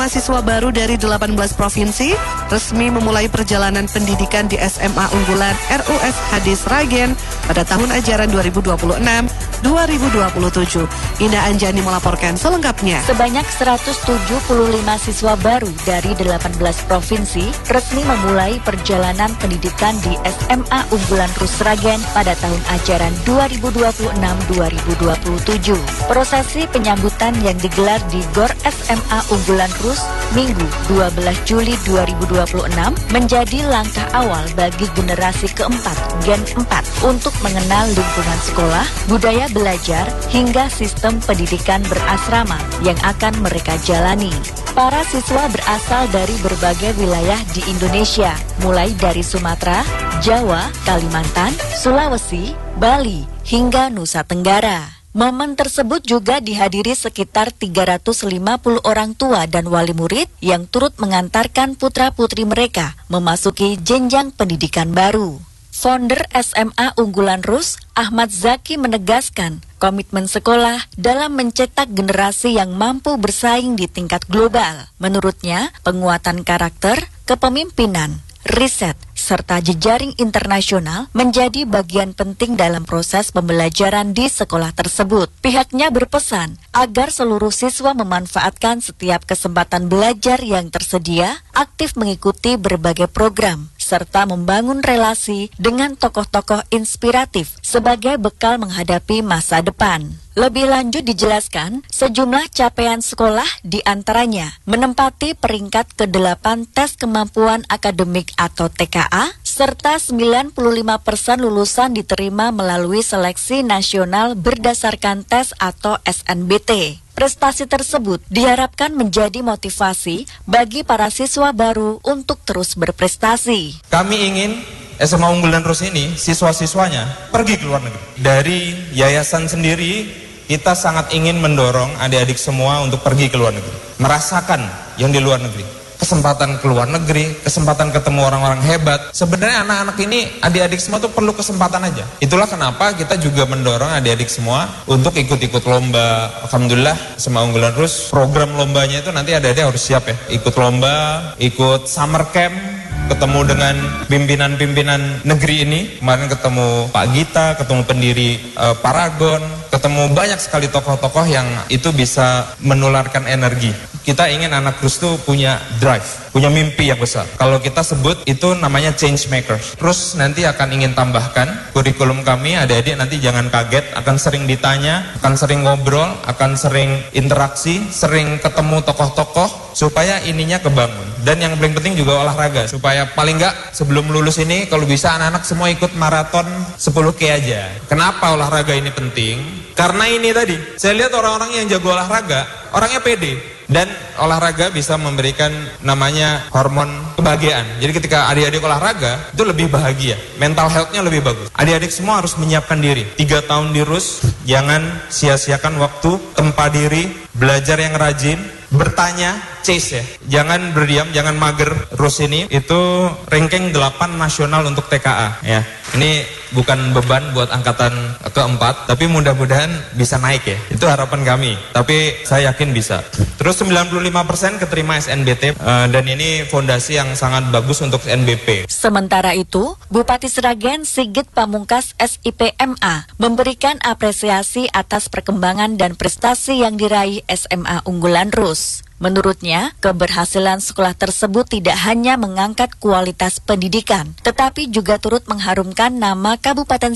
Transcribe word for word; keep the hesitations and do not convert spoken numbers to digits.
lima siswa baru dari delapan belas provinsi resmi memulai perjalanan pendidikan di S M A unggulan R U S Hadis Sragen pada tahun ajaran dua ribu dua puluh enam dua ribu dua puluh tujuh. Indah Anjani melaporkan selengkapnya. Sebanyak seratus tujuh puluh lima siswa baru dari delapan belas provinsi resmi memulai perjalanan pendidikan di S M A unggulan R U S Sragen pada tahun ajaran dua ribu dua puluh enam dua ribu dua puluh tujuh. Prosesi penyambutan yang digelar di Gor S M A unggulan R U S Minggu dua belas Juli dua ribu dua puluh enam menjadi langkah awal bagi generasi keempat Gen empat untuk mengenal lingkungan sekolah, budaya belajar, hingga sistem pendidikan berasrama yang akan mereka jalani. Para siswa berasal dari berbagai wilayah di Indonesia, mulai dari Sumatera, Jawa, Kalimantan, Sulawesi, Bali, hingga Nusa Tenggara. Momen tersebut juga dihadiri sekitar tiga ratus lima puluh orang tua dan wali murid yang turut mengantarkan putra-putri mereka memasuki jenjang pendidikan baru. Founder S M A unggulan R U S, Ahmad Zaki menegaskan komitmen sekolah dalam mencetak generasi yang mampu bersaing di tingkat global. Menurutnya, penguatan karakter, kepemimpinan, riset, serta jejaring internasional menjadi bagian penting dalam proses pembelajaran di sekolah tersebut. Pihaknya berpesan agar seluruh siswa memanfaatkan setiap kesempatan belajar yang tersedia, aktif mengikuti berbagai program, serta membangun relasi dengan tokoh-tokoh inspiratif sebagai bekal menghadapi masa depan. Lebih lanjut dijelaskan, sejumlah capaian sekolah diantaranya menempati peringkat kedelapan tes kemampuan akademik atau T K A, serta sembilan puluh lima persen lulusan diterima melalui seleksi nasional berdasarkan tes atau S N B T. Prestasi tersebut diharapkan menjadi motivasi bagi para siswa baru untuk terus berprestasi. Kami ingin S M A unggulan R U S ini, siswa-siswanya pergi ke luar negeri. Dari yayasan sendiri, kita sangat ingin mendorong adik-adik semua untuk pergi ke luar negeri, merasakan yang di luar negeri, kesempatan ke luar negeri, kesempatan ketemu orang-orang hebat. Sebenarnya anak-anak ini, adik-adik semua tuh perlu kesempatan aja. Itulah kenapa kita juga mendorong adik-adik semua untuk ikut-ikut lomba. Alhamdulillah, S M A unggulan R U S, program lombanya itu nanti adik-adik harus siap ya, ikut lomba, ikut summer camp, ketemu dengan pimpinan-pimpinan negeri ini. Kemarin ketemu Pak Gita, ketemu pendiri uh, Paragon, ketemu banyak sekali tokoh-tokoh yang itu bisa menularkan energi. Kita ingin anak R U S itu punya drive, punya mimpi yang besar. Kalau kita sebut itu namanya change makers. Terus nanti akan ingin tambahkan kurikulum kami, adik-adik nanti jangan kaget, akan sering ditanya, akan sering ngobrol, akan sering interaksi, sering ketemu tokoh-tokoh supaya ininya kebangun. Dan yang paling penting juga olahraga, supaya paling enggak sebelum lulus ini kalau bisa anak-anak semua ikut maraton sepuluh K aja. Kenapa olahraga ini penting? Karena ini tadi, saya lihat orang-orang yang jago olahraga, orangnya pede. Dan olahraga bisa memberikan namanya hormon kebahagiaan. Jadi ketika adik-adik olahraga, itu lebih bahagia. Mental health-nya lebih bagus. Adik-adik semua harus menyiapkan diri. Tiga tahun di R U S, jangan sia-siakan waktu, tempa diri, belajar yang rajin, bertanya, chase ya. Jangan berdiam, jangan mager. R U S ini itu ranking delapan nasional untuk T K A ya. Ini bukan beban buat angkatan keempat, tapi mudah-mudahan bisa naik ya. Itu harapan kami, tapi saya yakin bisa. Terus sembilan puluh lima persen keterima S N B T, uh, dan ini fondasi yang sangat bagus untuk N B P. Sementara itu, Bupati Sragen Sigit Pamungkas S I P M A memberikan apresiasi atas perkembangan dan prestasi yang diraih S M A unggulan R U S. Menurutnya, keberhasilan sekolah tersebut tidak hanya mengangkat kualitas pendidikan, tetapi juga turut mengharumkan nama Kabupaten